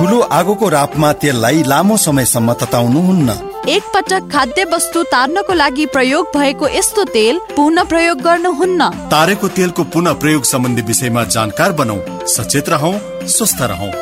ठूलो आगोको रापमा तेललाई लामो समयसम्म तताउनुहुन्न। एक पटक खाद्य वस्तु तार्नको लागि प्रयोग भएको यस्तो तेल पुनः प्रयोग गर्नुहुन्न। तारेको तेलको पुनः प्रयोग सम्बन्धी विषयमा जानकार बनौं, सचेत रहौं, स्वस्थ रहौं।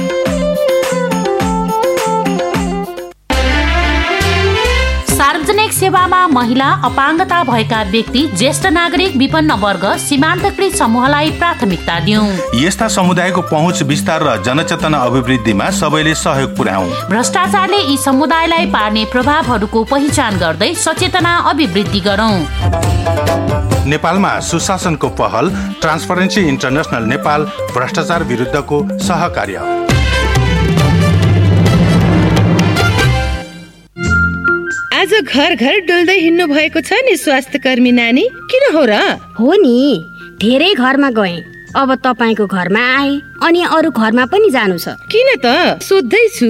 सार्वजनिक सेवामा महिला, अपाङ्गता भएका व्यक्ति, ज्येष्ठ नागरिक, विपन्न वर्ग, सीमान्तकृत समूहलाई प्राथमिकता दिउँ। यस्ता समुदायको पहुँच विस्तार र जनचेतना अभिवृद्धिमा सबैले सहयोग पुर्याउँ। भ्रष्टाचारले यी समुदायलाई पार्ने प्रभावहरूको पहिचान गर्दै सचेतना अभिवृद्धि गरौँ। नेपालमा सुशासनको पहल, ट्रान्सपरेन्सी इन्टरनेसनल नेपाल भ्रष्टाचार विरुद्धको सहकार्य। आज घर घर डुल्दै हिँड्नु भएको छ नि स्वास्थ्य कर्मी नानी, किन हो र? हो नि, धेरै घरमा गए, अब तपाईको घरमा आए, अनि अरू घरमा पनि जानु छ। किन त? सोध्दै छु।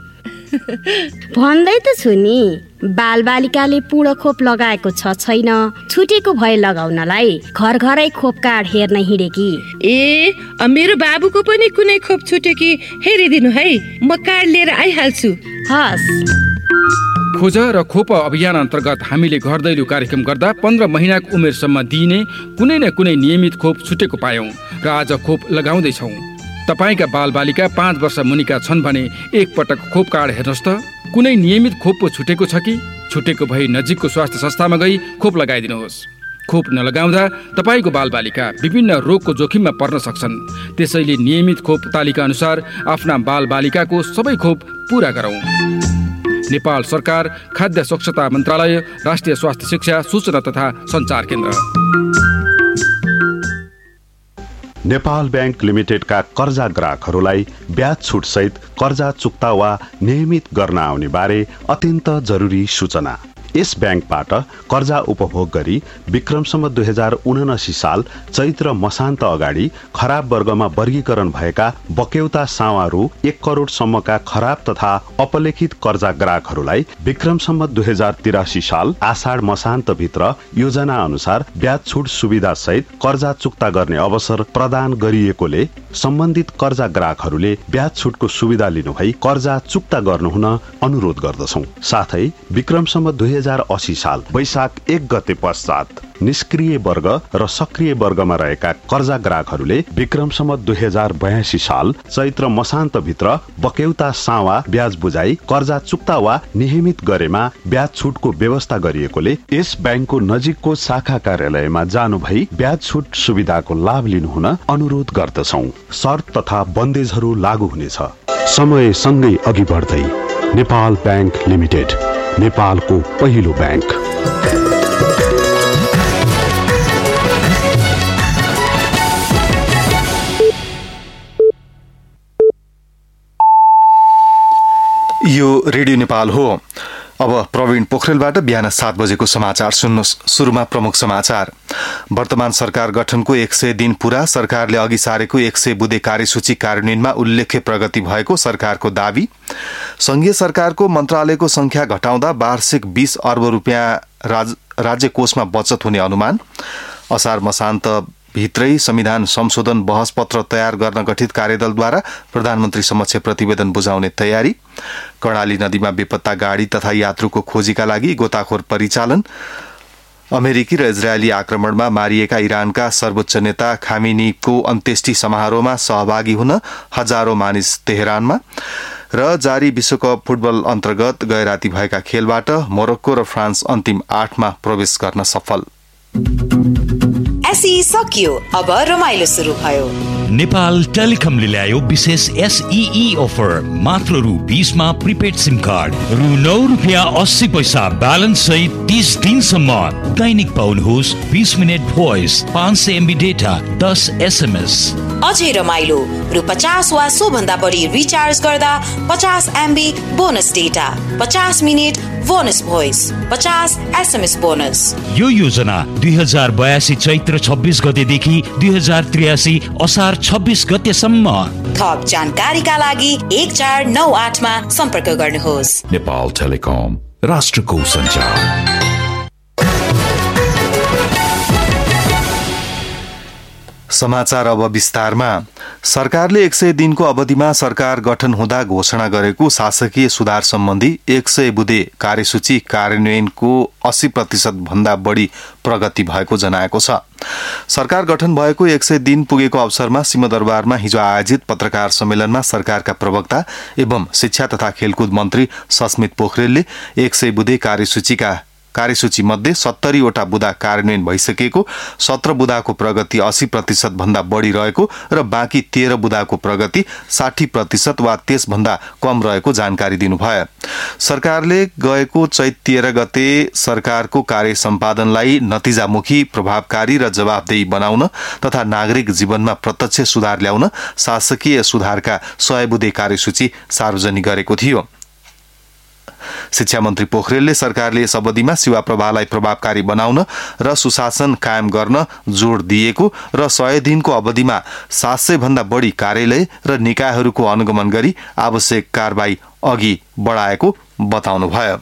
भन्दै त छु नि, बालबालिकाले पूर्ण खोप लगाएको छ छैन, छुटेको भए लगाउनलाई घर घरै खोप कार्ड हेर्न हिँडेकी। ए, मेरो बाबुको पनि कुनै खोप छुट्यो कि हेरिदिनु है, म कार्ड लिएर आइहाल्छु। हस्। खोज र खोप अभियान अन्तर्गत हामीले घर दैलो कार्यक्रम गर्दा 15 महिनाको उमेरसम्म दिइने कुनै न कुनै नियमित खोप छुटेको पायौं र आज खोप लगाउँदैछौँ। तपाईका बालबालिका 5 वर्ष मुनिका छन् भने एक पटक खोप कार्ड हेर्नुहोस् त। कुनै नियमित खोप छुटेको छ कि? छुटेको भई नजिकको स्वास्थ्य संस्थामा गई खोप लगाइदिनुहोस्। खोप नलगाउँदा तपाईको बालबालिका विभिन्न रोगको जोखिममा पर्न सक्छन्। त्यसैले नियमित खोप तालिका अनुसार आफ्ना बालबालिकाको सबै खोप पूरा गरौँ। नेपाल सरकार, खाद्य स्वच्छता मन्त्रालय, राष्ट्रिय स्वास्थ्य शिक्षा, सूचना तथा सञ्चार केन्द्र। नेपाल बैंक लिमिटेडका कर्जा ग्राहकहरूलाई ब्याज छुट सहित कर्जा चुक्ता वा नियमित गर्न आउने बारे अत्यन्त जरुरी सूचना। यस ब्याङ्कबाट कर्जा उपभोग गरी विक्रमसम्म 2079 साल चैत्र मसान्त अगाडि खराब वर्गमा वर्गीकरण भएका बक्यौता सावा रु 1 करोड सम्मका खराब तथा अपलेखित कर्जा ग्राहकहरूलाई विक्रमसम्म 2083 साल आषाढ मसान्त भित्र योजना अनुसार ब्याज छुट सुविधा सहित कर्जा चुक्ता गर्ने अवसर प्रदान गरिएकोले सम्बन्धित कर्जा ग्राहकहरूले ब्याज छुटको सुविधा लिनुभई कर्जा चुक्ता गर्नुहुन अनुरोध गर्दछौं। साथै विक्रमसम्म 2080 साल वैशाख 1 गते पश्चात निष्क्रिय वर्ग र सक्रिय वर्गमा रहेका कर्जा ग्राहकहरूले विक्रमसम्म 2082 साल चैत्र मसान्त भित्र बक्यौता सावा ब्याज बुझाई कर्जा चुक्ता वा नियमित गरेमा ब्याज छुटको व्यवस्था गरिएकोले यस ब्याङ्कको नजिकको शाखा कार्यालयमा जानु भई ब्याज छुट सुविधाको लाभ लिनुहुन अनुरोध गर्दछौं। शर्त तथा बन्देजहरू लागू हुनेछ। समय सँगै अघि बढ्दै नेपाल बैंक लिमिटेड, नेपालको पहिलो ब्याङ्क। यो रेडियो नेपाल हो। अब प्रवीण पोखरेलबाट बिहान 7 बजेको समाचार सुन्नुहोस्। सुरुमा प्रमुख समाचार। वर्तमान सरकार गठनको 100 दिन पूरा, सरकारले अघि सारेको 100 बुँदे कार्यसूची कार्यान्वयनमा उल्लेख्य प्रगति भएको सरकारको दावी। संघीय सरकारको मन्त्रालयको संख्या घटाउँदा वार्षिक 20 अर्ब रुपियाँ राज्य कोषमा बचत हुने अनुमान। असार मसान्त भित्रै संविधान संशोधन बहस पत्र तयार गर्न गठित कार्यदलद्वारा प्रधानमन्त्री समक्ष प्रतिवेदन बुझाउने तयारी। कर्णाली नदीमा बेपत्ता गाडी तथा यात्रुको खोजीका लागि गोताखोर परिचालन। अमेरिकी र इजरायली आक्रमणमा मारिएका इरानका सर्वोच्च नेता खामेनीको अन्त्येष्टि समारोहमा सहभागी हुन हजारौं मानिस तेहरानमा। र जारी विश्वकप फुटबल अन्तर्गत गैराती भएका खेलबाट मोरक्को र फ्रान्स अन्तिम 8मा प्रवेश गर्न सफल। एसई सकियो, अब रमाइलो सुरु भयो। नेपाल टेलिकमले ल्यायो विशेष एसईई अफर। मात्र रु 20 मा प्रिपेड सिम कार्ड, रु 9 रुपियाँ 80 पैसा ब्यालेन्स सहित 30 दिनसम्म। दैनिक पाउनुहोस् 20 minute voice, 500 MB data, 10 SMS। अझै रमाइलो, रु 50 वा सो भन्दा बढी रिचार्ज गर्दा 50 MB bonus data, 50 minute bonus voice, 50 SMS bonus. यो योजना 2082 चैत्र 26 गतेदेखि 2083 असार 26 गतेसम्म। थप जानकारीका लागि 1498 मा सम्पर्क गर्नुहोस्। नेपाल टेलिकम, राष्ट्रको सञ्चार। समाचार अब विस्तारमा। सरकारले 100 दिनको अवधिमा सरकार गठन हुँदा घोषणा गरेको शासकीय सुधार सम्बन्धी 100 बुँदे कार्यसूची कार्यान्वयनको 80% भन्दा बढी प्रगति भएको जनाएको छ। सरकार गठन भएको 100 दिन पुगेको अवसरमा सिंहदरबारमा हिजो आयोजित पत्रकार सम्मेलनमा सरकारका प्रवक्ता एवं शिक्षा तथा खेलकुद मन्त्री सस्मित पोखरेलले 100 बुँदे कार्यसूची मध्ये 70 वटा बुँदा कार्यान्वयन भइसकेको, 17 बुँदाको प्रगति 80% भन्दा बढी रहेको र बाँकी 13 बुँदाको प्रगति 60% वा त्यसभन्दा कम रहेको जानकारी दिनुभयो। सरकारले गएको चैत 13 गते सरकारको कार्य सम्पादनलाई नतिजामुखी, प्रभावकारी र जवाबदेही बनाउन तथा नागरिक जीवनमा प्रत्यक्ष सुधार ल्याउन शासकीय सुधारका 100 बुँदे कार्यसूची सार्वजनिक गरेको थियो। शिक्षा मन्त्री पोखरेलले सरकारले यस अवधिमा सेवा प्रवाहलाई प्रभावकारी बनाउन र सुशासन कायम गर्न जोड दिएको र 100 दिनको अवधिमा 700 भन्दा बढी कार्यालय र निकायहरूको अनुगमन गरी आवश्यक कारबाही अघि बढाएको बताउनुभयो।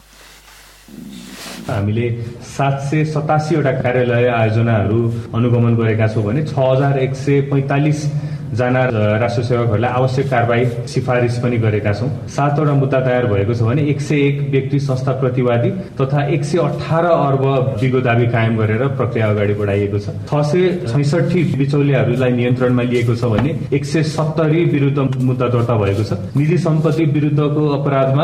हामीले 787 वटा कार्यालय आयोजनाहरू अनुगमन गरेका छौं भने 6145 जना राष्ट्र सेवकहरूलाई आवश्यक कारबाही सिफारिस पनि गरेका छौं। 7 वटा मुद्दा तयार भएको छ भने 101 व्यक्ति संस्था प्रतिवादी तथा 118 अर्ब दिगो दाबी कायम गरेर प्रक्रिया अगाडि बढाइएको छ। 666 बिचौलियाहरूलाई नियन्त्रणमा लिएको छ भने 170 विरुद्ध मुद्दा दर्ता भएको छ। निजी सम्पत्ति विरुद्धको अपराधमा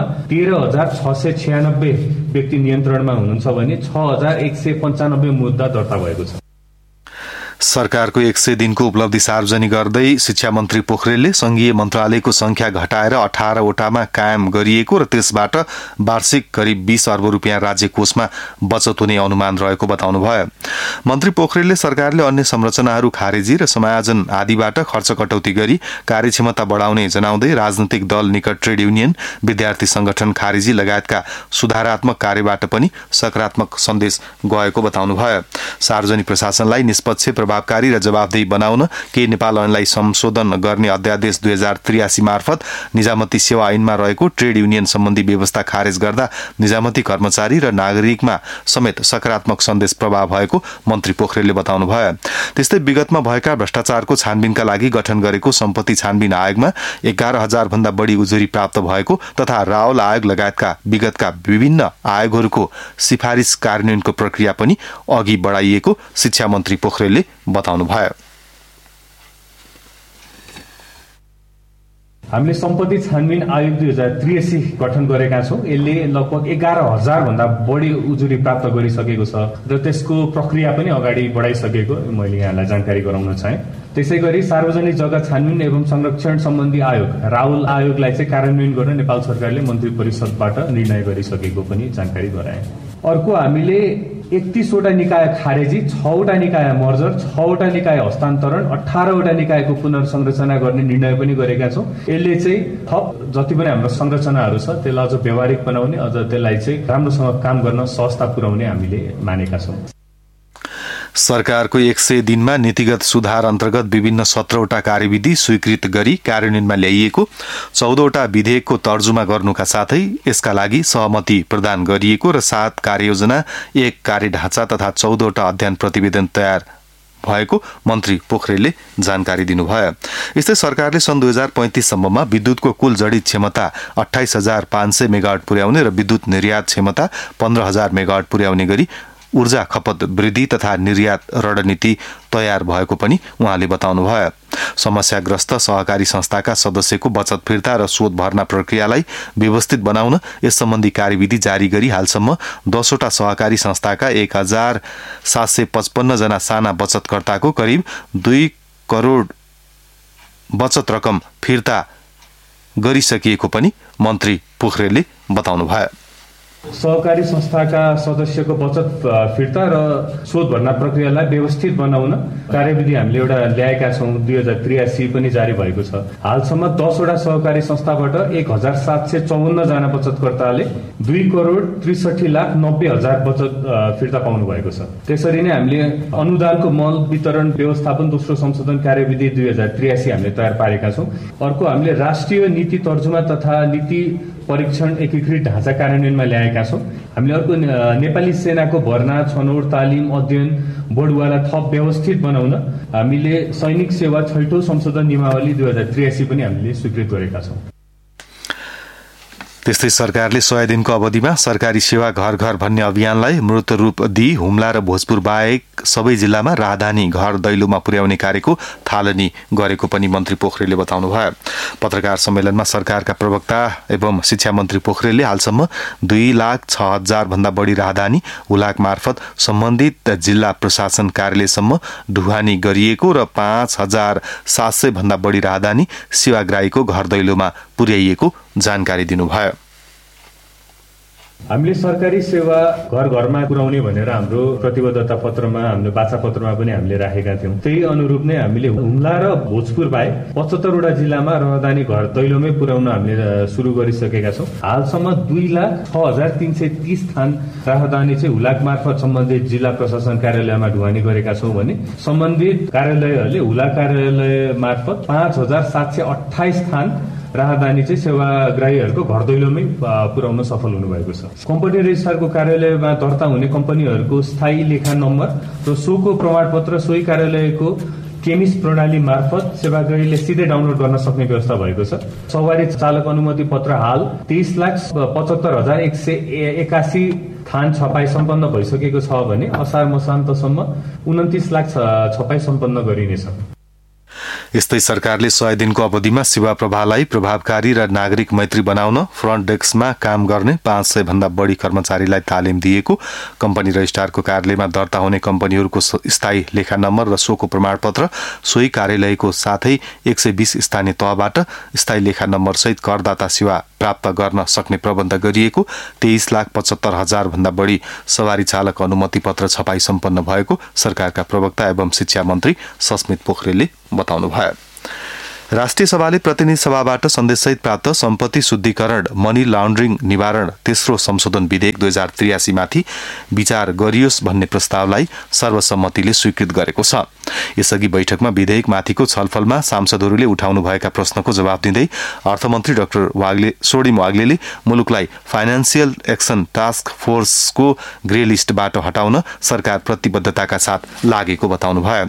13696 व्यक्ति नियन्त्रणमा हुनुहुन्छ भने 6195 मुद्दा दर्ता भएको छ। सरकारको 100 दिनको उपलब्धि सार्वजनिक गर्दै शिक्षा मन्त्री पोखरेलले संघीय मन्त्रालयको संख्या घटाएर 18 वटामा कायम गरिएको र त्यसबाट वार्षिक करिब 20 अर्ब रुपियाँ राज्य कोषमा बचत हुने अनुमान रहेको बताउनुभयो। मन्त्री पोखरेलले सरकारले अन्य संरचनाहरू खारेजी र समायोजन आदिबाट खर्च कटौती गरी कार्यक्षमता बढाउने जनाउँदै राजनैतिक दल निकट ट्रेड युनियन, विद्यार्थी संगठन खारेजी लगायतका सुधारात्मक कार्यबाट पनि सकारात्मक सन्देश गएको बताउनुभयो। सार्वजनिक प्रशासनलाई निष्पक्ष, प्रभावकारी र जवाबदेही बनाउन केही नेपाल ऐनलाई संशोधन गर्ने अध्यादेश 2083 मार्फत निजामती सेवा ऐनमा रहेको ट्रेड युनियन सम्बन्धी व्यवस्था खारेज गर्दा निजामती कर्मचारी र नागरिकमा समेत सकारात्मक सन्देश प्रभाव भएको मन्त्री पोखरेलले बताउनुभयो। त्यस्तै विगतमा भएका भ्रष्टाचारको छानबिनका लागि गठन गरेको सम्पत्ति छानबिन आयोगमा 11,000 भन्दा बढी उजुरी प्राप्त भएको तथा रावल आयोग लगायतका विगतका विभिन्न आयोगहरूको सिफारिस कार्यान्वयनको प्रक्रिया पनि अघि बढाइएको शिक्षा मन्त्री पोखरेलले बताउनुभयो। हामीले सम्पत्ति छानबिन आयोग 2083 गठन गरेका छौं। यसले लगभग 11,000 भन्दा बढी उजुरी प्राप्त गरिसकेको छ र त्यसको प्रक्रिया पनि अगाडि बढाइसकेको मैले यहाँलाई जानकारी गराउन चाहे। त्यसैगरी सार्वजनिक जग्गा छानबिन एवं संरक्षण सम्बन्धी आयोग राहुल आयोगलाई चाहिँ कार्यान्वयन गर्न नेपाल सरकारले मन्त्री परिषदबाट निर्णय गरिसकेको पनि जानकारी गराए। अर्को हामीले 31 वटा निकाय खारेजी, 6 वटा निकाय मर्जर, 6 वटा निकाय हस्तान्तरण, 18 वटा निकायको पुनर्संरचना गर्ने निर्णय पनि गरेका छौं। यसले चाहिँ थप जति पनि हाम्रो संरचनाहरू छ त्यसलाई अझ व्यवहारिक बनाउने, अझ त्यसलाई चाहिँ राम्रोसँग काम गर्न सहजता पुर्याउने हामीले मानेका छौं। सरकारको 100 दिनमा नीतिगत सुधार अन्तर्गत विभिन्न 17 वटा कार्यविधि स्वीकृत गरी कार्यान्वयनमा ल्याइएको, 14 वटा विधेयकको तर्जुमा गर्नुका साथै यसका लागि सहमति प्रदान गरिएको र 7 कार्ययोजना, 1 कार्यढाँचा तथा 14 वटा अध्ययन प्रतिवेदन तयार भएको मन्त्री पोखरेलले जानकारी दिनुभयो। यस्तै सरकारले सन् 2035 सम्ममा विद्युतको कुल जडित क्षमता 28,500 मेगावाट पुर्याउने र विद्युत निर्यात क्षमता 15,000 मेगावाट पुर्याउने गरी ऊर्जा खपत वृद्धि तथा निर्यात रणनीति तयार भएको पनि उहाँले बताउनुभयो। समस्याग्रस्त सहकारी संस्थाका सदस्यको बचत फिर्ता र शोध भर्ना प्रक्रियालाई व्यवस्थित बनाउन यस सम्बन्धी कार्यविधि जारी गरी हालसम्म 10 वटा सहकारी संस्थाका 1,755 जना साना बचतकर्ताको करिब 2 करोड बचत रकम फिर्ता गरिसकिएको पनि मन्त्री पोखरेलले बताउनुभयो। सहकारी संस्थाका सदस्यको बचत फिर्ता र शोध भर्ना प्रक्रियालाई व्यवस्थित बनाउन कार्यविधि हामीले एउटा ल्याएका छौं। 2083 पनि जारी भएको छ। हालसम्म 10 वटा सहकारी संस्थाबाट 1,754 जना बचतकर्ताले 2 करोड 63,90,000 बचत फिर्ता पाउनु भएको छ। त्यसरी नै हामीले अनुदानको मल वितरण व्यवस्थापन दोस्रो संशोधन कार्यविधि 2083 हामीले तयार पारेका छौं। अर्को हामीले राष्ट्रिय नीति तर्जुमा तथा नीति परीक्षण एकीकृत ढाँचा कार्यान्वयनमा ल्याएका छौँ। हामीले अर्को नेपाली सेनाको भर्ना, छनौट, तालिम, अध्ययन, बढुवालाई थप व्यवस्थित बनाउन हामीले सैनिक सेवा छैठौं संशोधन नियमावली 2083 पनि हामीले स्वीकृत गरेका छौँ। त्यस्तै सरकारले 100 दिनको अवधिमा सरकारी सेवा घर घर भन्ने अभियानलाई मूर्त रूप दिई हुम्ला र भोजपुर बाहेक सबै जिल्लामा राहदानी घर दैलोमा पुर्याउने कार्यको थालनी गरेको पनि मन्त्री पोखरेलले बताउनुभयो। पत्रकार सम्मेलनमा सरकारका प्रवक्ता एवं शिक्षा मन्त्री पोखरेलले हालसम्म 2,06,000 भन्दा बढी राहदानी हुलाक मार्फत सम्बन्धित जिल्ला प्रशासन कार्यालयसम्म ढुवानी गरिएको र 5,700 भन्दा बढी राहदानी सेवाग्राहीको घर दैलोमा पुर्याइएको जानकारी दिनुभयो। हामीले सरकारी सेवा घर घरमा पुर्याउने भनेर हाम्रो प्रतिबद्धता पत्रमा, हाम्रो वाचा पत्रमा पनि हामीले राखेका थियौं। त्यही अनुरूप नै हामीले हुम्ला र भोजपुर बाहेक 75 वटा जिल्लामा राहदानी घर दैलोमै पुर्याउन हामीले सुरु गरिसकेका छौं। हालसम्म 2,06,330 थान राहदानी चाहिँ हुलाक मार्फत सम्बन्धित जिल्ला प्रशासन कार्यालयमा ढुवानी गरेका छौं भने सम्बन्धित कार्यालयहरूले हुलाक कार्यालय मार्फत 5,728 थान राहदानी चाहिँ सेवाग्राहीहरूको घर दैलोमै पुर्याउन सफल हुनुभएको छ। कम्पनी रजिस्ट्रारको कार्यालयमा दर्ता हुने कम्पनीहरूको स्थायी लेखा नम्बर र सोको प्रमाणपत्र सोही कार्यालयको केमिस प्रणाली मार्फत सेवाग्राहीले सिधै डाउनलोड गर्न सक्ने व्यवस्था भएको छ। सवारी चालक अनुमति पत्र हाल 23,75,181 थान छपाई सम्पन्न भइसकेको छ भने असार मसान्तसम्म 29 लाख छपाई सम्पन्न गरिनेछ। यस्तै सरकारले 100 दिनको अवधिमा सेवा प्रवाहलाई प्रभावकारी र नागरिक मैत्री बनाउन फ्रन्ट डेस्कमा काम गर्ने 500 भन्दा बढी कर्मचारीलाई तालिम दिएको, कम्पनी रजिस्ट्रारको कार्यालयमा दर्ता हुने कम्पनीहरूको स्थायी लेखा नम्बर र सोको प्रमाणपत्र सोही कार्यालयको साथै 120 स्थानीय तहबाट स्थायी लेखा नम्बर सहित करदाता सेवा प्राप्त गर्न सक्ने प्रबन्ध गरिएको, 23,75,000 भन्दा बढी सवारी चालक अनुमति पत्र छपाई सम्पन्न भएको सरकारका प्रवक्ता एवं शिक्षा मन्त्री सस्मित पोखरेलले बताउनुभयो। राष्ट्रिय सभाले प्रतिनिधि सभाबाट सन्देशसहित प्राप्त सम्पत्ति शुद्धिकरण मनी लाउन्ड्रिङ निवारण तेस्रो संशोधन विधेयक 2083 माथि विचार गरियोस् भन्ने प्रस्तावलाई सर्वसम्मतिले स्वीकृत गरेको छ। यसअघि बैठकमा विधेयक माथिको छलफलमा सांसदहरूले उठाउनुभएका प्रश्नको जवाब दिँदै अर्थमन्त्री doctor Swarnim वाग्लेले मुलुकलाई financial action task फोर्सको grey लिस्टबाट हटाउन सरकार प्रतिबद्धताका साथ लागेको बताउनुभयो।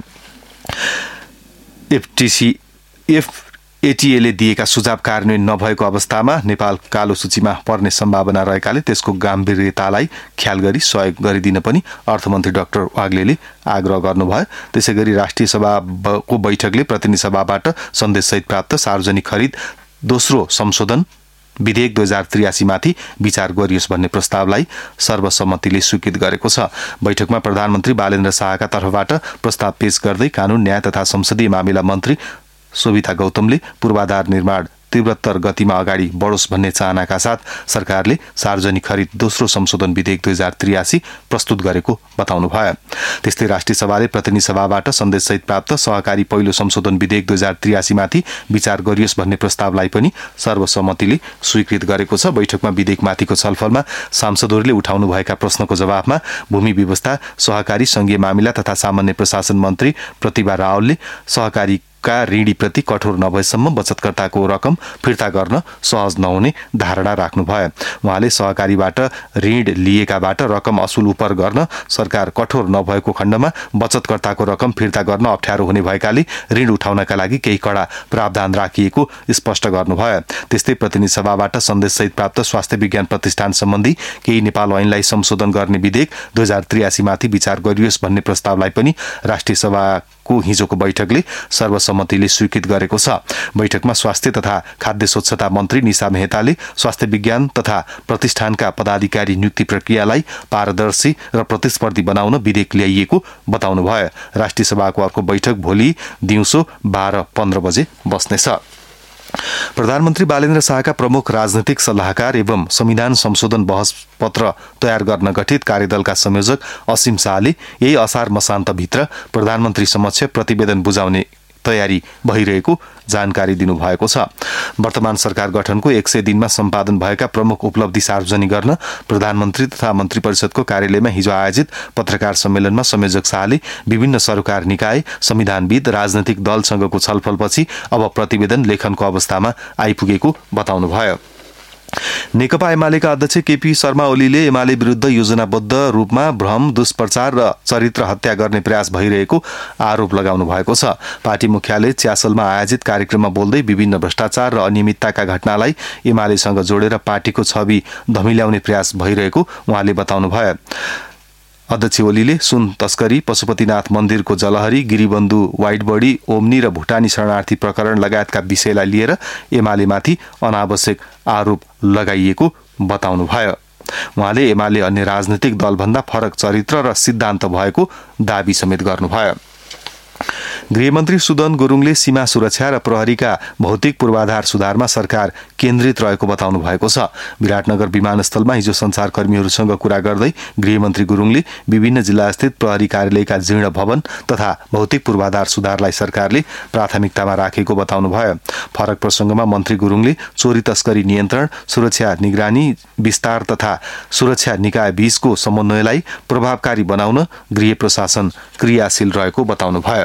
एटीएले दिएका सुझाव कार्यान्वयन नभएको अवस्थामा नेपाल कालो सूचीमा पर्ने सम्भावना रहेकाले त्यसको गम्भीरतालाई ख्याल गरी सहयोग गरिदिन पनि अर्थमन्त्री डाक्टर वाग्लेले आग्रह गर्नुभयो। त्यसैगरी राष्ट्रिय सभाको बैठकले प्रतिनिधि सभाबाट सन्देशसहित प्राप्त सार्वजनिक खरिद दोस्रो संशोधन विधेयक 2083 माथि विचार गरियोस् भन्ने प्रस्तावलाई सर्वसम्मतिले स्वीकृत गरेको छ। बैठकमा प्रधानमन्त्री बालेन्द्र शाहका तर्फबाट प्रस्ताव पेश गर्दै कानून न्याय तथा संसदीय मामिला मन्त्री शोभिता गौतमले पूर्वाधार निर्माण तीव्रतर गतिमा अगाडि बढोस् भन्ने चाहनाका साथ सरकारले सार्वजनिक खरिद दोस्रो संशोधन विधेयक 2083 प्रस्तुत गरेको बताउनुभयो। त्यस्तै राष्ट्रिय सभाले प्रतिनिधि सभाबाट सन्देशसहित प्राप्त सहकारी पहिलो संशोधन विधेयक 2083 माथि विचार गरियोस् भन्ने प्रस्तावलाई पनि सर्वसम्मतिले स्वीकृत गरेको छ। बैठकमा विधेयकमाथिको छलफलमा सांसदहरूले उठाउनुभएका प्रश्नको जवाफमा भूमि व्यवस्था, सहकारी संघीय मामिला तथा सामान्य प्रशासन मन्त्री प्रतिभा रावलले सहकारी का ऋणीप्रति कठोर नभएसम्म बचतकर्ताको रकम फिर्ता गर्न सहज नहुने धारणा राख्नुभयो। उहाँले सहकारीबाट ऋण लिएकाबाट रकम असुल उपर गर्न सरकार कठोर नभएको खण्डमा बचतकर्ताको रकम फिर्ता गर्न अप्ठ्यारो हुने भएकाले ऋण उठाउनका लागि केही कडा प्रावधान राखिएको स्पष्ट गर्नुभयो। त्यस्तै प्रतिनिधि सभाबाट सन्देशसहित प्राप्त स्वास्थ्य विज्ञान प्रतिष्ठान सम्बन्धी केही नेपाल ऐनलाई संशोधन गर्ने विधेयक 2083 माथि विचार गरियोस् भन्ने प्रस्तावलाई पनि राष्ट्रिय सभाको हिजोको बैठकले सर्वसम्मतिले स्वीकृत गरेको छ। बैठकमा स्वास्थ्य तथा खाद्य स्वच्छता मन्त्री निशा मेहताले स्वास्थ्य विज्ञान तथा प्रतिष्ठानका पदाधिकारी नियुक्ति प्रक्रियालाई पारदर्शी र प्रतिस्पर्धी बनाउन विधेयक ल्याइएको बताउनुभयो। राष्ट्रिय सभाको अर्को बैठक भोलि दिउँसो 12:15 बजे बस्नेछ। प्रधानमन्त्री बालेन्द्र शाहका प्रमुख राजनैतिक सल्लाहकार एवं संविधान संशोधन बहस पत्र तयार गर्न गठित कार्यदलका संयोजक असीम शाहले यही असार मसान्तभित्र प्रधानमन्त्री समक्ष प्रतिवेदन बुझाउने तयारी भइरहेको जानकारी दिनुभएको छ। वर्तमान सरकार गठनको 100 दिनमा सम्पादन भएका प्रमुख उपलब्धि सार्वजनिक गर्न प्रधानमन्त्री तथा मन्त्री परिषदको कार्यालयमा हिजो आयोजित पत्रकार सम्मेलनमा संयोजक शाहले विभिन्न सरकार निकाय, संविधानविद, राजनैतिक दलसँगको छलफलपछि अब प्रतिवेदन लेखनको अवस्थामा आइपुगेको बताउनुभयो। नेकपा एमालेका अध्यक्ष केपी शर्मा ओलीले एमाले विरुद्ध योजनाबद्ध रूपमा भ्रम, दुष्प्रचार र चरित्र हत्या गर्ने प्रयास भइरहेको आरोप लगाउनु भएको छ। पार्टी मुख्यालय च्यासलमा आयोजित कार्यक्रममा बोल्दै विभिन्न भ्रष्टाचार र अनियमितताका घटनालाई एमालेसँग जोडेर पार्टीको छवि धमिल्याउने प्रयास भइरहेको उहाँले बताउनुभयो। अध्यक्ष ओलीले सुन तस्करी, पशुपतिनाथ मन्दिरको जलहरी, गिरिबन्धु वाइटबडी, ओम्नी र भुटानी शरणार्थी प्रकरण लगायतका विषयलाई लिएर एमालेमाथि अनावश्यक आरोप लगाइएको बताउनुभयो। उहाँले एमाले अन्य राजनैतिक दलभन्दा फरक चरित्र र सिद्धान्त भएको दावी समेत गर्नुभयो। गृहमन्त्री सुदन गुरुङले सीमा सुरक्षा र प्रहरीका भौतिक पूर्वाधार सुधारमा सरकार केन्द्रित रहेको बताउनु भएको छ। विराटनगर विमानस्थलमा हिजो सञ्चारकर्मीहरूसँग कुरा गर्दै गृहमन्त्री गुरुङले विभिन्न जिल्लास्थित प्रहरी कार्यालयका जीर्ण भवन तथा भौतिक पूर्वाधार सुधारलाई सरकारले प्राथमिकतामा राखेको बताउनुभयो। फरक प्रसंगमा मन्त्री गुरुङले चोरी तस्करी नियन्त्रण, सुरक्षा निगरानी, विस्तार तथा सुरक्षा निकाय बीचको समन्वयलाई प्रभावकारी बनाउन गृह प्रशासन क्रियाशील रहेको बताउनुभयो।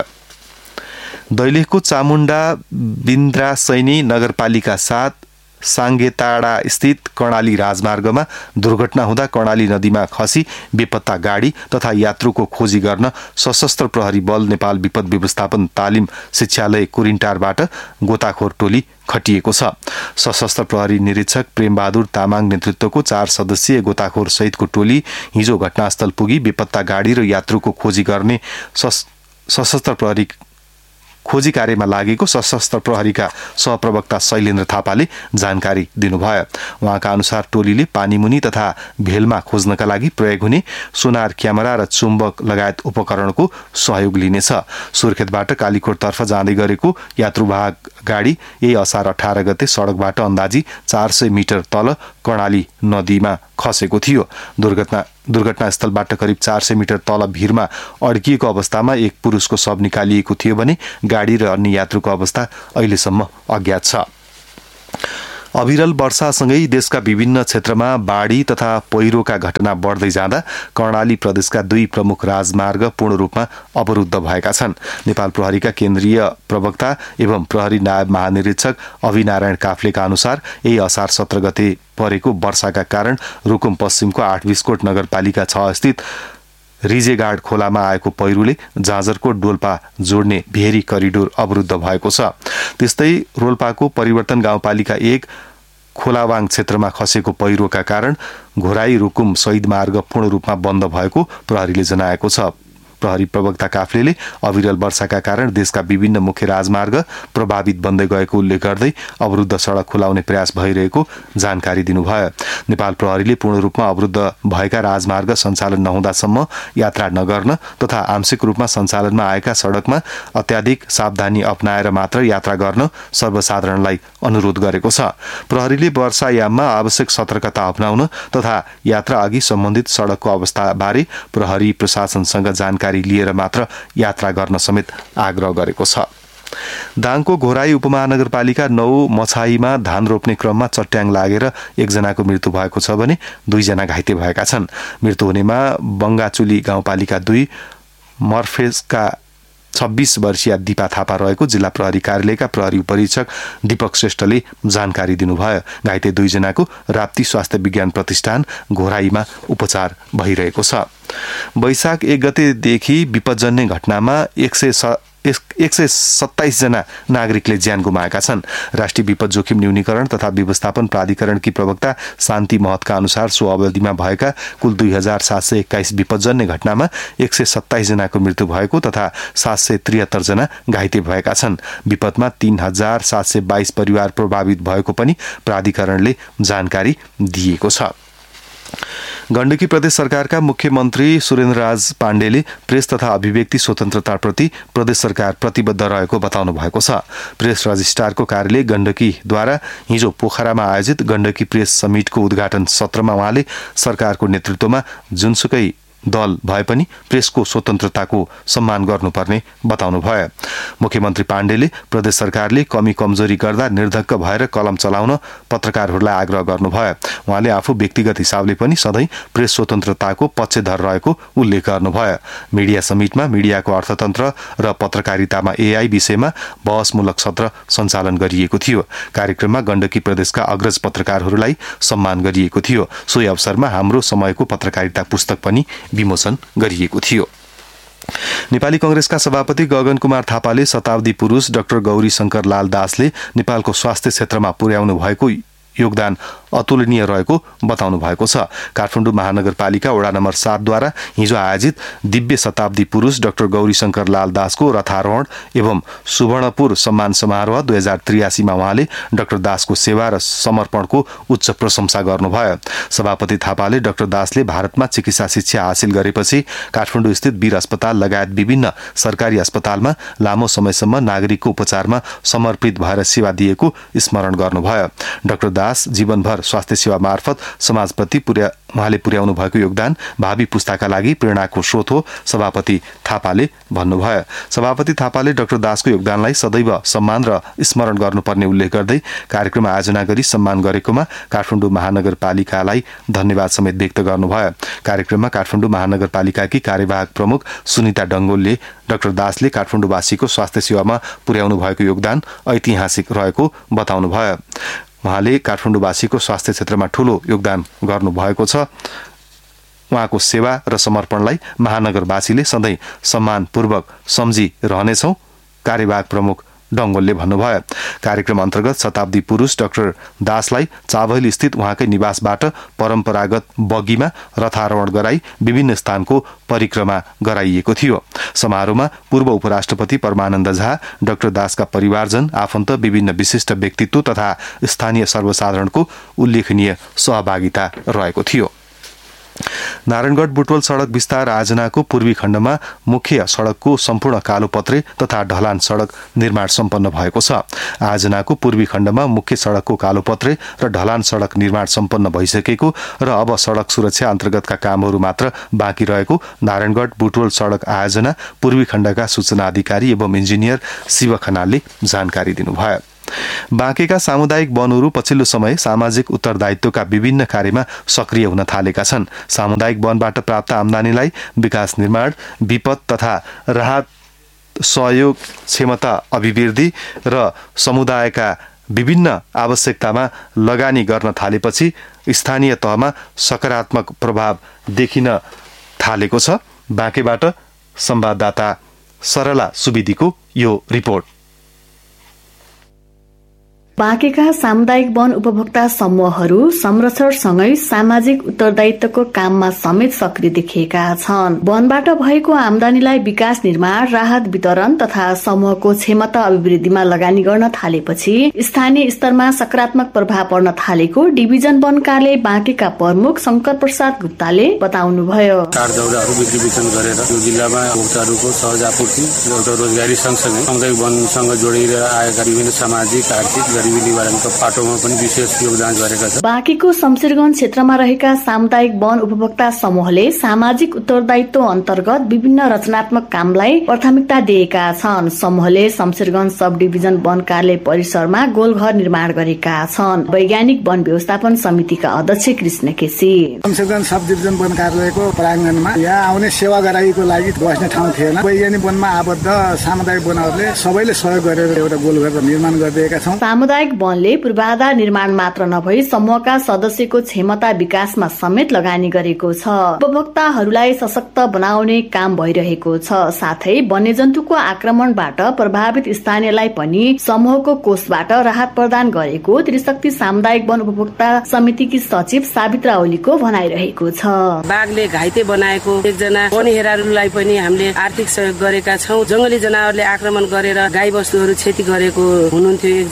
दैलेखको चामुण्डा बिन्द्रासैनी नगरपालिका 7 साङ्गेताडा स्थित कर्णाली राजमार्गमा दुर्घटना हुँदा कर्णाली नदीमा खसी बेपत्ता गाडी तथा यात्रुको खोजी गर्न सशस्त्र प्रहरी बल नेपाल विपद व्यवस्थापन तालिम शिक्षालय कुरिन्टारबाट गोताखोर टोली खटिएको छ। सशस्त्र प्रहरी निरीक्षक प्रेमबहादुर तामाङ नेतृत्वको 4 सदस्यीय गोताखोर सहितको टोली हिजो घटनास्थल पुगी बेपत्ता गाडी र यात्रुको खोजी गर्ने सशस्त्र प्रहरी खोजी कार्यमा लागेको सशस्त्र प्रहरीका सहप्रवक्ता शैलेन्द्र थापाले जानकारी दिनुभयो। उहाँका अनुसार टोलीले पानीमुनि तथा भेलमा खोज्नका लागि प्रयोग हुने सोनार क्यामेरा र चुम्बक लगायत उपकरणको सहयोग लिनेछ। सुर्खेतबाट कालीकोटतर्फ जाँदै गरेको यात्रुवाहक गाडी यही असार 18 गते सडकबाट अन्दाजी 400 मिटर तल कर्णाली नदीमा खसेको थियो। दुर्घटनास्थलबाट करिब 400 मिटर तल भिरमा अड्किएको अवस्थामा एक पुरुषको शव निकालिएको थियो भने गाडी र अन्य यात्रुको अवस्था अहिलेसम्म अज्ञात छ। अविरल वर्षासँगै देशका विभिन्न क्षेत्रमा बाढी तथा पहिरोका घटना बढ्दै जाँदा कर्णाली प्रदेशका 2 प्रमुख राजमार्ग पूर्ण रूपमा अवरुद्ध भएका छन्। नेपाल प्रहरीका केन्द्रीय प्रवक्ता एवं प्रहरी नायब महानिरीक्षक अभिनारायण काफ्लेका अनुसार यही असार 17 गते परेको वर्षाका कारण रुकुम पश्चिमको 8 बिस्कोट नगरपालिका 6 स्थित रिजेगाड खोलामा आएको पहिरोले जाजरकोट डोल्पा जोड्ने भेरी करिडोर अवरुद्ध भएको छ। त्यस्तै रोल्पाको परिवर्तन गाउँपालिका 1 खोलावाङ क्षेत्रमा खसेको पहिरोका कारण घोराई रुकुम शहीद मार्ग पूर्ण रूपमा बन्द भएको प्रहरीले जनाएको छ। प्रहरी प्रवक्ता काफ्लेले अविरल वर्षाका कारण देशका विभिन्न मुख्य राजमार्ग प्रभावित बन्दै गएको उल्लेख गर्दै अवरुद्ध सडक खुलाउने प्रयास भइरहेको जानकारी दिनुभयो। नेपाल प्रहरीले पूर्ण रूपमा अवरुद्ध भएका राजमार्ग सञ्चालन नहुँदासम्म यात्रा नगर्न तथा आंशिक रूपमा सञ्चालनमा आएका सडकमा अत्याधिक सावधानी अपनाएर मात्र यात्रा गर्न सर्वसाधारणलाई अनुरोध गरेको छ। प्रहरीले वर्षायाममा आवश्यक सतर्कता अपनाउन तथा यात्रा अघि सम्बन्धित सडकको अवस्थाबारे प्रहरी प्रशासनसँग जानकारी लिएर मात्र यात्रा गर्न समेत आग्रह गरेको छ। दाङको घोराई उपमहानगरपालिका 9 मछाईमा धान रोप्ने क्रममा चट्याङ लागेर 1 जनाको मृत्यु भएको छ भने 2 जना घाइते भएका छन्। मृत्यु हुनेमा बंगाचुली गाउँपालिका 2 मर्फेसका 26 वर्षीय दिपा थापा रहेको जिल्ला प्रहरी कार्यालयका प्रहरी उपरीक्षक दीपक श्रेष्ठले जानकारी दिनुभयो। घाइते 2 जनाको राप्ती स्वास्थ्य विज्ञान प्रतिष्ठान घोराईमा उपचार भइरहेको छ। वैशाख 1 गतेदेखि विपदजन्य घटनामा 127 जना नागरिकले ज्यान गुमाएका छन्। राष्ट्रिय विपद जोखिम न्यूनीकरण तथा व्यवस्थापन प्राधिकरणकी प्रवक्ता शान्ति महतका अनुसार सो अवधिमा भएका कुल 2721 विपदजन्य घटनामा 127 जनाको मृत्यु भएको तथा 773 जना घाइते भएका छन्। विपदमा 3722 परिवार प्रभावित भएको पनि प्राधिकरणले जानकारी दिएको छ। गण्डकी प्रदेश सरकारका मुख्यमन्त्री सुरेन्द्रराज पाण्डेले प्रेस तथा अभिव्यक्ति स्वतन्त्रताप्रति प्रदेश सरकार प्रतिबद्ध रहेको बताउनु भएको छ। प्रेस रजिस्ट्रारको कार्यालय गण्डकीद्वारा हिजो पोखरामा आयोजित गण्डकी प्रेस समिटको उद्घाटन सत्रमा उहाँले सरकारको नेतृत्वमा जुनसुकै दल भए पनि प्रेसको स्वतन्त्रताको सम्मान गर्नुपर्ने बताउनुभयो। मुख्यमन्त्री पाण्डेले प्रदेश सरकारले कमी कमजोरी गर्दा निर्धक्क भएर कलम चलाउन पत्रकारहरूलाई आग्रह गर्नुभयो। उहाँले आफू व्यक्तिगत हिसाबले पनि सधैँ प्रेस स्वतन्त्रताको पक्षधर रहेको उल्लेख गर्नुभयो। मिडिया समिटमा मिडियाको अर्थतन्त्र र पत्रकारितामा एआई विषयमा बहसमूलक सत्र सञ्चालन गरिएको थियो। कार्यक्रममा गण्डकी प्रदेशका अग्रज पत्रकारहरूलाई सम्मान गरिएको थियो। सोही अवसरमा हाम्रो समयको पत्रकारिता पुस्तक पनि विमोचन गरिएको थियो। नेपाली कांग्रेसका सभापति गगन कुमार थापाले शताब्दी पुरुष डाक्टर गौरी शंकर लाल दासले नेपालको स्वास्थ्य क्षेत्रमा पुर्याउनु भएको योगदान अतुलनीय रहेको बताउनु भएको छ। काठमाडौँ महानगरपालिका वडा नम्बर 7 द्वारा हिजो आयोजित दिव्य शताब्दी पुरुष डाक्टर गौरी शंकर लाल दासको रथारोहण एवं सुवर्णपुर सम्मान समारोह 2083 मा उहाँले डाक्टर दासको सेवा र समर्पणको उच्च प्रशंसा गर्नुभयो। सभापति थापाले डाक्टर दासले भारतमा चिकित्सा शिक्षा हासिल गरेपछि काठमाडौँ स्थित वीर अस्पताल लगायत विभिन्न सरकारी अस्पतालमा लामो समयसम्म नागरिकको उपचारमा समर्पित भएर सेवा दिएको स्मरण गर्नुभयो। डाक्टर दास जीवनभर स्वास्थ्य सेवा मार्फत समाजप्रति उहाँले पुर्याउनु भएको योगदान भावी पुस्ताका लागि प्रेरणाको स्रोत हो, सभापति थापाले भन्नुभयो। सभापति थापाले डाक्टर दासको योगदानलाई सदैव सम्मान र स्मरण गर्नुपर्ने उल्लेख गर्दै कार्यक्रम आयोजना गरी सम्मान गरेकोमा काठमाडौँ महानगरपालिकालाई धन्यवाद समेत व्यक्त गर्नुभयो। कार्यक्रममा काठमाडौँ महानगरपालिकाकी कार्यवाहक प्रमुख सुनिता डङ्गोलले डाक्टर दासले काठमाडौँवासीको स्वास्थ्य सेवामा पुर्याउनु भएको योगदान ऐतिहासिक रहेको बताउनुभयो। उहाँले काठमाडौँवासीको स्वास्थ्य क्षेत्रमा ठूलो योगदान गर्नुभएको छ। उहाँको सेवा र समर्पणलाई महानगरवासीले सधैँ सम्मानपूर्वक सम्झिरहनेछौँ, कार्यवाहक प्रमुख डङ्गोलले भन्नुभयो। कार्यक्रम अन्तर्गत शताब्दी पुरुष डाक्टर दासलाई चावहिल स्थित उहाँकै निवासबाट परम्परागत बगीमा रथारोहण गराई विभिन्न स्थानको परिक्रमा गराइएको थियो। समारोहमा पूर्व उपराष्ट्रपति परमानन्द झा, डाक्टर दासका परिवारजन, आफन्त, विभिन्न विशिष्ट व्यक्तित्व तथा स्थानीय सर्वसाधारणको उल्लेखनीय सहभागिता रहेको थियो। नारायणगढ बुटवल सड़क विस्तार आयोजनाको पूर्वी खण्डमा मुख्य सड़कको सम्पूर्ण कालोपत्रे तथा ढलान सड़क निर्माण सम्पन्न भएको छ। आयोजनाको पूर्वी खण्डमा मुख्य सड़कको कालोपत्रे र ढलान सड़क निर्माण सम्पन्न भइसकेको र अब सड़क सुरक्षा अन्तर्गतका कामहरू मात्र बाँकी रहेको नारायणगढ बुटवल सड़क आयोजना पूर्वी खण्डका सूचना अधिकारी एवं इन्जिनियर शिव खनालले जानकारी दिनुभयो। बाँकेका सामुदायिक वनहरू पछिल्लो समय सामाजिक उत्तरदायित्वका विभिन्न कार्यमा सक्रिय हुन थालेका छन्। सामुदायिक वनबाट प्राप्त आम्दानीलाई विकास निर्माण, विपद तथा राहत, सहयोग, क्षमता अभिवृद्धि र समुदायका विभिन्न आवश्यकतामा लगानी गर्न थालेपछि स्थानीय तहमा सकारात्मक प्रभाव देखिन थालेको छ। बाँकेबाट संवाददाता सरला सुवेदीको यो रिपोर्ट। बाँकेका सामुदायिक वन उपभोक्ता समूहहरू संरक्षणसँगै सामाजिक उत्तरदायित्वको काममा समेत सक्रिय देखिएका छन्। वनबाट भएको आम्दानीलाई विकास निर्माण, राहत वितरण तथा समूहको क्षमता अभिवृद्धिमा लगानी गर्न थालेपछि स्थानीय स्तरमा सकारात्मक प्रभाव पर्न थालेको डिभिजन वन कार्यालय बाँकेका प्रमुख शंकर प्रसाद गुप्ताले बताउनुभयो। कारदौराहरू बिक्री वितरण गरेर यो जिल्लामा उपभोक्ताहरूको सहज आपूर्ति र रोजगारी सँगसँगै सामुदायिक वनसँग जोडिएर आएका विभिन्न सामाजिक, आर्थिक निवारणको पाटोमा पनि विशेष योगदान गरेका छन्। बाँकेको शमशेरगञ्ज क्षेत्रमा रहेका सामुदायिक वन उपभोक्ता समूहले सामाजिक उत्तरदायित्व अन्तर्गत विभिन्न रचनात्मक कामलाई प्राथमिकता दिएका छन्। समूहले शमशेरगञ्ज सब डिभिजन वन कार्यालय परिसरमा गोलघर निर्माण गरेका छन्। वैज्ञानिक वन व्यवस्थापन समितिका अध्यक्ष कृष्ण केसी, शमशेरगञ्ज सब डिभिजन वन कार्यालयको प्राङ्गणमा यहाँ आउने सेवा गराइको लागि बस्ने ठाउँ थिएन। वैज्ञानिक वनमा आबद्ध सामुदायिक वनहरूले सबैले सहयोग गरेर एउटा गोलघर निर्माण गरिदिएका छौँ। सामुदायिक वनले पूर्वाधार निर्माण मात्र नभई समूहका सदस्यको क्षमता विकासमा समेत लगानी गरेको छ। उपभोक्ताहरूलाई सशक्त बनाउने काम भइरहेको छ। साथै वन्यजन्तुको आक्रमणबाट प्रभावित स्थानीयलाई पनि समूहको कोषबाट राहत प्रदान गरेको त्रिशक्ति सामुदायिक वन उपभोक्ता समितिकी सचिव सावित्रा ओलीको भनाइरहेको छ। बाघले घाइते बनाएको एकजना वनहेराहरूलाई पनि हामीले आर्थिक सहयोग गरेका छौँ। जंगली जनावरले आक्रमण गरेर गाई बस्तुहरू क्षति गरेको हुनुहुन्थ्यो एकजना, उहाँलाई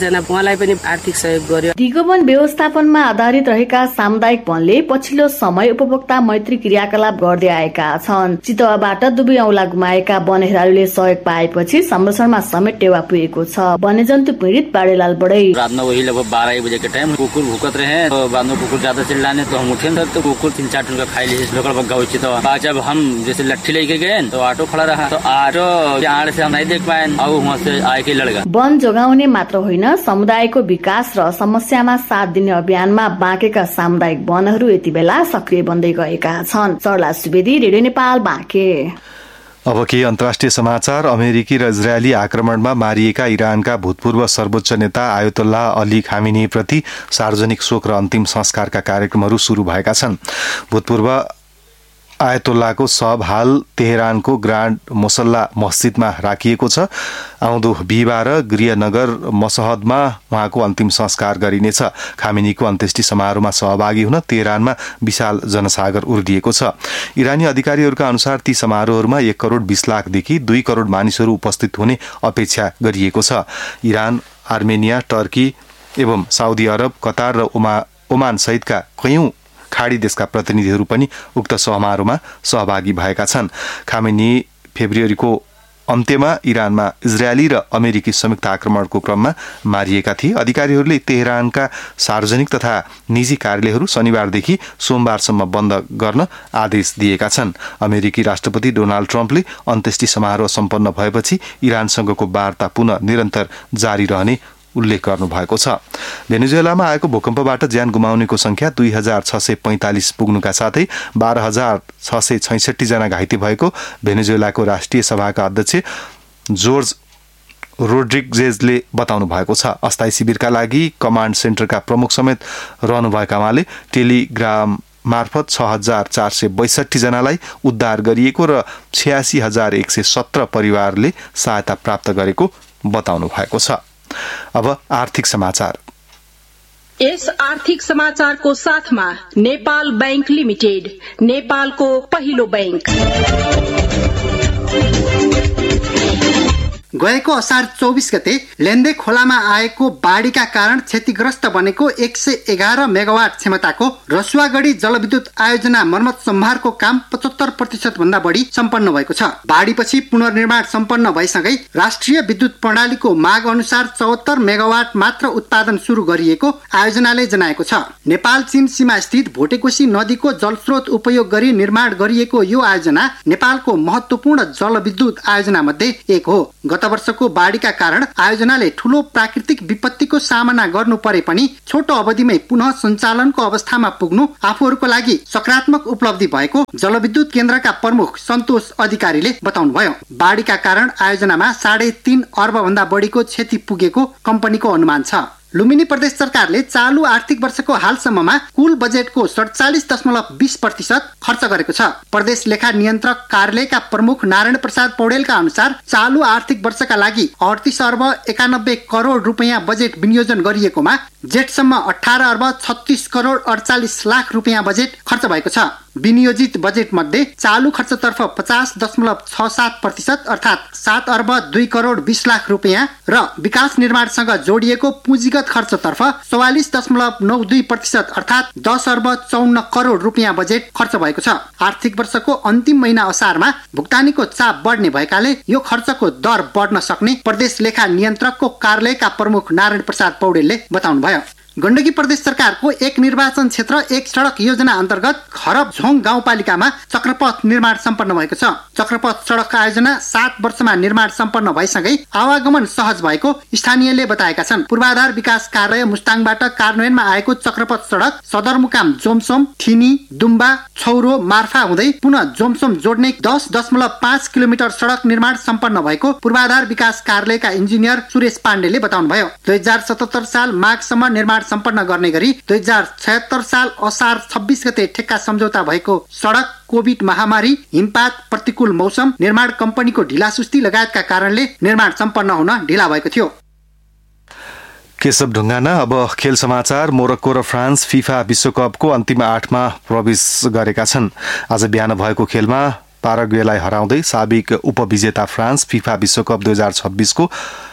उहाँलाई पनि आर्थिक सहयोग गर्यो। दिगो वन व्यवस्थापनमा आधारित रहेका सामुदायिक वनले पछिल्लो समय उपभोक्ता मैत्री क्रियाकलाप गर्दै आएका छन्। चितवनबाट दुवै औँला गुमाएका वनहेराहरूले सहयोग पाएपछि संरक्षणमा समेत टेवा पुगेको छ। वन्यजन्तु पीड़ित बाडेलाल बड़ै रात में वही लगभग 12 बजे के टाइम कुकुर भूकत रहे, तो बाद में कुकुर ज्यादा चिल्लाने तो हम उठे तो कुकुर 3-4 टन का खाई लिए लोकल गाँव चितवा। जब हम जैसे लट्ठी लेके गए तो ऑटो खड़ा रहा, तो ऑटो आड़ से हम नहीं देख पाए और वहाँ से आए के लड़का। वन जोगाउने मात्र होइन, समुदायको विकास र समस्यामा साथ दिने अभियानमा बाँकेका सामुदायिक वनहरू यति बेला सक्रिय बन्दै गएका छन्। सरला सुवेदी, रेडियो नेपाल, बाँके। अब के अन्तर्राष्ट्रिय समाचार। अमेरिकी र इजरायली आक्रमणमा मारिएका इरानका भूतपूर्व सर्वोच्च नेता आयतोल्लाह अली खामेनी प्रति सार्वजनिक शोक र अन्तिम संस्कारका कार्यक्रमहरू शुरू भएका छन्। भूतपूर्व आयतोल्लाहको शव हाल तेहरानको ग्रान्ड मुसल्ला मस्जिदमा राखिएको छ। आउँदो बिहिबार गृहनगर मसहदमा उहाँको अन्तिम संस्कार गरिनेछ। खामेनीको अन्त्येष्टि समारोहमा सहभागी हुन तेहरानमा विशाल जनसागर उर्लिएको छ। इरानी अधिकारीहरूका अनुसार ती समारोहहरूमा 1 करोड 20 लाखदेखि 2 करोड मानिसहरू उपस्थित हुने अपेक्षा गरिएको छ। इरान, आर्मेनिया, टर्की एवं साउदी अरब, कतार र ओमान सहितका कयौं खाडी देशका प्रतिनिधिहरू पनि उक्त समारोहमा सहभागी भएका छन्। खामेनी फेब्रुअरीको अन्त्यमा इरानमा इजरायली र अमेरिकी संयुक्त आक्रमणको क्रममा मारिएका थिए। अधिकारीहरूले तेहरानका सार्वजनिक तथा निजी कार्यालयहरू शनिबारदेखि सोमबारसम्म बन्द गर्न आदेश दिएका छन्। अमेरिकी राष्ट्रपति डोनाल्ड ट्रम्पले अन्त्येष्टि समारोह सम्पन्न भएपछि इरानसँगको वार्ता पुनः निरन्तर जारी रहने उल्लेख गर्नुभएको छ। भेनेजुएलामा आएको भूकम्पबाट ज्यान गुमाउनेको संख्या 2645 पुग्नुका साथै 12666 जना घाइते भएको भेनेजुएलाको राष्ट्रिय सभाका अध्यक्ष जोर्ज रोड्रिगेजले बताउनु भएको छ। अस्थायी शिविरका लागि कमान्ड सेन्टरका प्रमुख समेत रहनुभएकाले टेलिग्राम मार्फत 6462 जनालाई उद्धार गरिएको र 86117 परिवारले सहायता प्राप्त गरेको बताउनु भएको छ। अब आर्थिक समाचार। यस आर्थिक समाचारको साथमा नेपाल बैंक लिमिटेड, नेपालको पहिलो बैंक। गएको असार 24 गते लेन्डे खोलामा आएको बाढीका कारण क्षतिग्रस्त बनेको 111 मेगावाट क्षमताको रसुवागढी जलविद्युत आयोजना मर्मत सम्भारको काम 75% भन्दा बढी सम्पन्न भएको छ। बाढीपछि पुनर्निर्माण सम्पन्न भएसँगै राष्ट्रिय विद्युत प्रणालीको माग अनुसार 74 मेगावाट मात्र उत्पादन सुरु गरिएको आयोजनाले जनाएको छ। नेपाल चीन सीमा स्थित भोटेकोशी नदीको जलस्रोत उपयोग गरी निर्माण गरिएको यो आयोजना नेपालको महत्वपूर्ण जलविद्युत आयोजना मध्ये एक हो। गत वर्षको बाढीका कारण आयोजनाले ठूलो प्राकृतिक विपत्तिको सामना गर्नु परे पनि छोटो अवधिमै पुनः सञ्चालनको अवस्थामा पुग्नु आफूहरूको लागि सकारात्मक उपलब्धि भएको जलविद्युत केन्द्रका प्रमुख सन्तोष अधिकारीले बताउनुभयो। बाढीका कारण आयोजनामा 3.5 अर्ब भन्दा बढीको क्षति पुगेको कम्पनीको अनुमान छ। लुम्बिनी प्रदेश सरकारले चालु आर्थिक वर्षको हालसम्ममा कुल बजेटको 47.20% खर्च गरेको छ। प्रदेश लेखा नियन्त्रक कार्यालयका प्रमुख नारायण प्रसाद पौडेलका अनुसार चालु आर्थिक वर्षका लागि 38 अर्ब 91 करोड रुपियाँ बजेट विनियोजन गरिएकोमा जेठसम्म 18 अर्ब 36 करोड 48 लाख रुपियाँ बजेट खर्च भएको छ। विनियोजित बजेट मध्ये चालु खर्चतर्फ 50.67% अर्थात् 7 अर्ब 2 करोड 20 लाख रुपियाँ र विकास निर्माणसँग जोडिएको पुँजीगत खर्चतर्फ 44.92% अर्थात् 10 अर्ब 54 करोड रुपियाँ बजेट खर्च भएको छ। आर्थिक वर्षको अन्तिम महिना असारमा भुक्तानीको चाप बढ्ने भएकाले यो खर्चको दर बढ्न सक्ने प्रदेश लेखा नियन्त्रकको कार्यालयका प्रमुख नारायण प्रसाद पौडेलले बताउनुभयो। गण्डकी प्रदेश सरकारको एक निर्वाचन क्षेत्र एक सडक योजना अन्तर्गत खरब झोङ गाउँपालिकामा चक्रपथ निर्माण सम्पन्न भएको छ। चक्रपथ सडक आयोजना 7 वर्षमा निर्माण सम्पन्न भएसँगै आवागमन सहज भएको स्थानीयले बताएका छन्। पूर्वाधार विकास कार्यालय मुस्ताङबाट कार्यान्वयनमा आएको चक्रपथ सडक सदरमुकाम जोमसोम, ठिनी, दुम्बा, छौरो, मार्फा हुँदै पुनः जोमसोम जोड्ने 10.5 किलोमिटर सडक निर्माण सम्पन्न भएको पूर्वाधार विकास कार्यालयका इन्जिनियर सुरेश पाण्डेले बताउनुभयो। 2077 साल माघसम्म निर्माण सम्पन्न गर्ने गरी 2076 साल असार 26 गते ठेक्का सम्झौता भएको सडक कोभिड महामारी, हिमपात, प्रतिकूल मौसम, निर्माण कम्पनीको ढिलासुस्ती लगायतका कारणले निर्माण सम्पन्न हुन ढिला भएको थियो। केशव ढुङ्गाना। अब खेल समाचार। मोरक्को र फ्रान्स फिफा विश्वकपको अन्तिम 8मा प्रवेश गरेका छन्। आज बिहान भएको खेलमा पाराग्वेलाई हराउँदै साबिक उपविजेता फ्रान्स फिफा विश्वकप 2026 को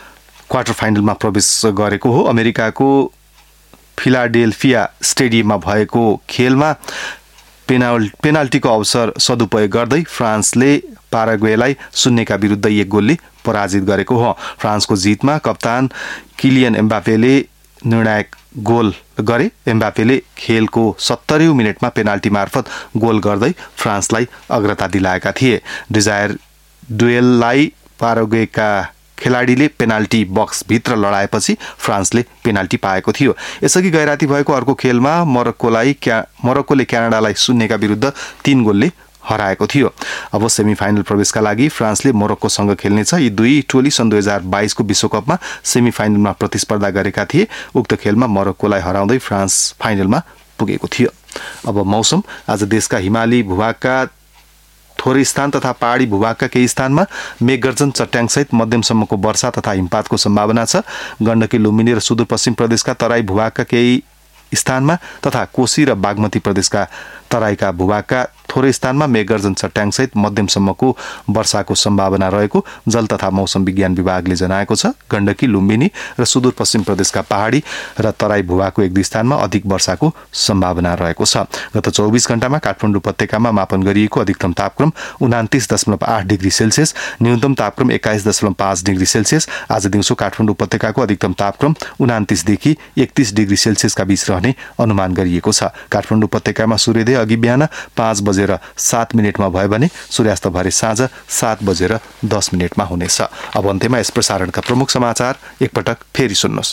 क्वार्टर फाइनलमा प्रवेश गरेको हो। अमेरिकाको फिलाडेल्फिया स्टेडियममा भएको खेलमा पेनाल्टीको अवसर सदुपयोग गर्दै फ्रान्सले पाराग्वेलाई 0 विरुद्ध 1 गोलले पराजित गरेको हो। फ्रान्सको जितमा कप्तान किलियन एम्बापेले निर्णायक गोल गरे। एम्बापेले खेलको 70औं मिनेटमा पेनाल्टी मार्फत गोल गर्दै फ्रान्सलाई अग्रता दिलाएका थिए। डिजायर डुएललाई पाराग्वेका खेलाडीले पेनाल्टी बक्स भित्र लडाएपछि फ्रान्सले पेनाल्टी पाएको थियो। यसअघि गैराती भएको अर्को खेलमा मोरक्कोले क्यानाडालाई 0 विरुद्ध 3 गोलले हराएको थियो। अब सेमिफाइनल प्रवेशका लागि फ्रान्सले मोरक्कोसँग खेल्नेछ। यी दुई टोली सन् 2022 को विश्वकपमा सेमिफाइनलमा प्रतिस्पर्धा गरेका थिए। उक्त खेलमा मोरक्कोलाई हराउँदै फ्रान्स फाइनलमा पुगेको थियो। अब मौसम। आज देशका हिमाली भूभागका थोरै स्थान तथा पहाडी भूभागका केही स्थानमा मेघगर्जन चट्याङसहित मध्यमसम्मको वर्षा तथा हिमपातको सम्भावना छ। गण्डकी लुम्बिनी र सुदूरपश्चिम प्रदेशका तराई भूभागका केही स्थानमा तथा कोशी र बागमती प्रदेशका तराईका भूभागका थोरै स्थानमा मेघगर्जन चट्याङसहित मध्यमसम्मको वर्षाको सम्भावना रहेको जल तथा मौसम विज्ञान विभागले जनाएको छ। गण्डकी लुम्बिनी र सुदूरपश्चिम प्रदेशका पहाडी र तराई भूभागको 1-2 स्थानमा अधिक वर्षाको सम्भावना रहेको छ। गत 24 घण्टामा काठमाडौँ उपत्यकामा मापन गरिएको अधिकतम तापक्रम 29.8 डिग्री सेल्सियस, न्यूनतम तापक्रम 21.5 डिग्री सेल्सियस। आज दिउँसो काठमाडौँ उपत्यकाको अधिकतम तापक्रम 29 देखि 31 डिग्री सेल्सियसका बीच रहने अनुमान गरिएको छ। काठमाडौँ उपत्यकामा सूर्योदय अघि बिहान 5:07 भयो भने सूर्यास्त भरे साँझ 7:10 हुनेछ। अब अन्त्यमा यस प्रसारणका प्रमुख समाचार एकपटक फेरि सुन्नुहोस्।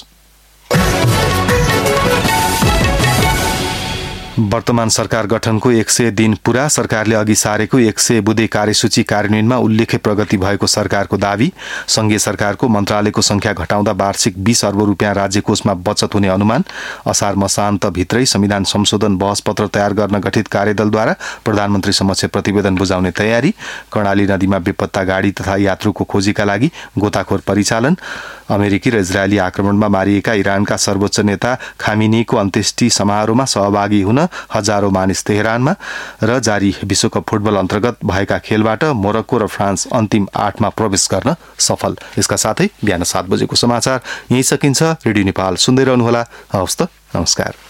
वर्तमान सरकार गठनको 100 दिन पूरा। सरकारले अघि सारेको 100 बुँदे कार्यसूची कार्यान्वयनमा उल्लेख्य प्रगति भएको सरकारको दावी। संघीय सरकारको मन्त्रालयको संख्या घटाउँदा वार्षिक 20 अर्ब रुपियाँ राज्य कोषमा बचत हुने अनुमान। असार मसान्त भित्रै संविधान संशोधन बहस पत्र तयार गर्न गठित कार्यदलद्वारा प्रधानमन्त्री समक्ष प्रतिवेदन बुझाउने तयारी। कर्णाली नदीमा बेपत्ता गाडी तथा यात्रुको खोजीका लागि गोताखोर परिचालन। अमेरिकी र इजरायली आक्रमणमा मारिएका इरानका सर्वोच्च नेता खामिनीको अन्त्येष्टि समारोहमा सहभागी हुन हजारौं मानिस तेहरानमा। र जारी विश्वकप फुटबल अन्तर्गत भएका खेलबाट मोरक्को र फ्रान्स अन्तिम 8 मा प्रवेश गर्न सफल। यसका साथै बिहान 7 बजेको समाचार यही सकिन्छ। रेडियो नेपाल सुन्दै रहनुहोला। हवस् त, नमस्कार।